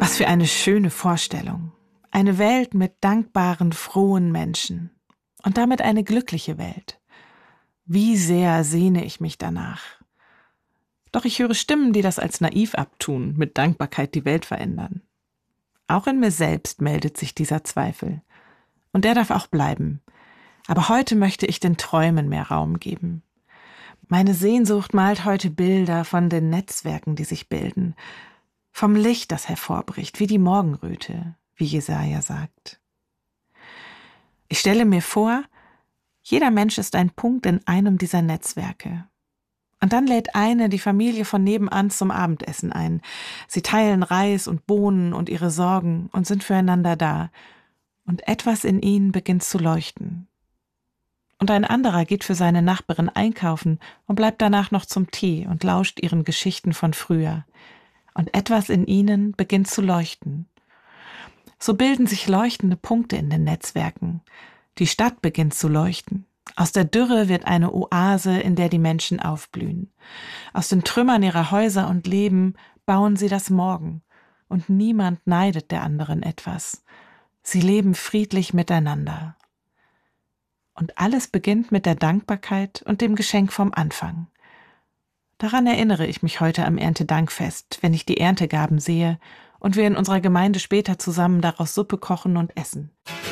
Was für eine schöne Vorstellung. Eine Welt mit dankbaren, frohen Menschen. Und damit eine glückliche Welt. Wie sehr sehne ich mich danach. Doch ich höre Stimmen, die das als naiv abtun, mit Dankbarkeit die Welt verändern. Auch in mir selbst meldet sich dieser Zweifel. Und der darf auch bleiben. Aber heute möchte ich den Träumen mehr Raum geben. Meine Sehnsucht malt heute Bilder von den Netzwerken, die sich bilden. Vom Licht, das hervorbricht, wie die Morgenröte, wie Jesaja sagt. Ich stelle mir vor, jeder Mensch ist ein Punkt in einem dieser Netzwerke. Und dann lädt eine die Familie von nebenan zum Abendessen ein. Sie teilen Reis und Bohnen und ihre Sorgen und sind füreinander da. Und etwas in ihnen beginnt zu leuchten. Und ein anderer geht für seine Nachbarin einkaufen und bleibt danach noch zum Tee und lauscht ihren Geschichten von früher. Und etwas in ihnen beginnt zu leuchten. So bilden sich leuchtende Punkte in den Netzwerken. Die Stadt beginnt zu leuchten. Aus der Dürre wird eine Oase, in der die Menschen aufblühen. Aus den Trümmern ihrer Häuser und Leben bauen sie das Morgen. Und niemand neidet der anderen etwas. Sie leben friedlich miteinander. Und alles beginnt mit der Dankbarkeit und dem Geschenk vom Anfang. Daran erinnere ich mich heute am Erntedankfest, wenn ich die Erntegaben sehe und wir in unserer Gemeinde später zusammen daraus Suppe kochen und essen.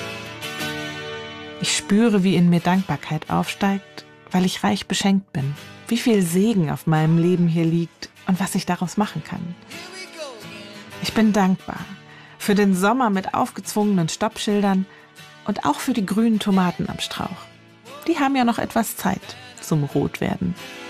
Ich spüre, wie in mir Dankbarkeit aufsteigt, weil ich reich beschenkt bin. Wie viel Segen auf meinem Leben hier liegt und was ich daraus machen kann. Ich bin dankbar für den Sommer mit aufgezwungenen Stoppschildern und auch für die grünen Tomaten am Strauch. Die haben ja noch etwas Zeit zum Rotwerden.